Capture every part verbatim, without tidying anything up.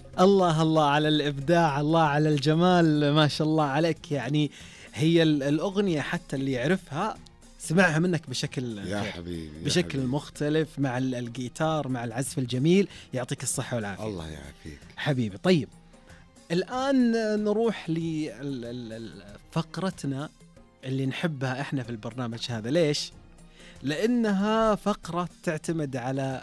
الله الله على الإبداع، الله على الجمال، ما شاء الله عليك. يعني هي الأغنية حتى اللي يعرفها سمعها منك بشكل يا حبيبي يا بشكل حبيبي. مختلف، مع الجيتار مع العزف الجميل. يعطيك الصحة والعافية. الله يعافيك حبيبي. طيب الآن نروح لفقرتنا اللي نحبها احنا في البرنامج هذا. ليش؟ لأنها فقرة تعتمد على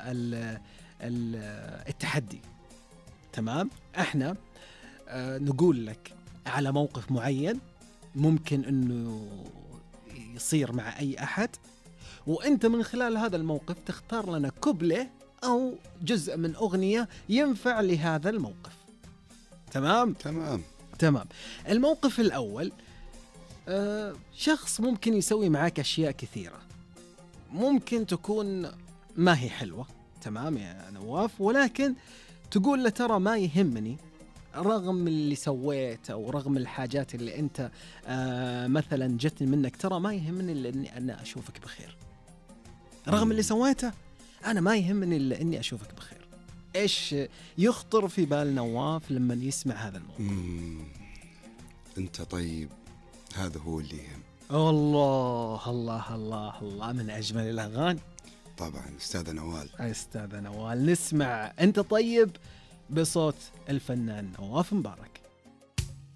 التحدي. تمام؟ احنا نقول لك على موقف معين ممكن انه يصير مع اي احد، وانت من خلال هذا الموقف تختار لنا كوبلة او جزء من اغنية ينفع لهذا الموقف. تمام؟ تمام تمام. الموقف الاول، آه شخص ممكن يسوي معاك اشياء كثيرة، ممكن تكون ما هي حلوة، تمام يا نواف، ولكن تقول له ترى ما يهمني رغم اللي سويت أو رغم الحاجات اللي أنت آه مثلا جتني منك، ترى ما يهمني إلا أني أنا أشوفك بخير. رغم اللي سويته أنا ما يهمني إلا أني أشوفك بخير. إيش يخطر في بال نواف لما يسمع هذا الموضوع؟ مم. أنت طيب، هذا هو اللي يهم. الله الله الله الله، من أجمل الأغاني. طبعا أستاذ نوال. أستاذ نوال، نسمع أنت طيب بصوت الفنان نواف مبارك.